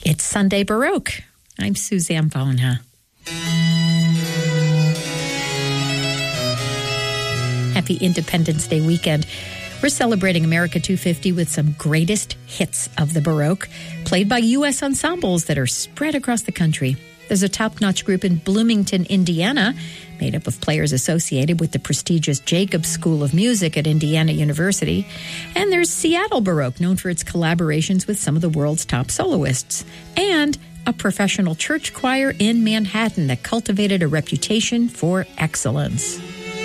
It's Sunday Baroque. I'm Suzanne Bona. Happy Independence Day weekend. We're celebrating America 250 with some greatest hits of the Baroque, played by U.S. ensembles that are spread across the country. There's a top-notch group in Bloomington, Indiana, made up of players associated with the prestigious Jacobs School of Music at Indiana University. And there's Seattle Baroque, known for its collaborations with some of the world's top soloists. And a professional church choir in Manhattan that cultivated a reputation for excellence.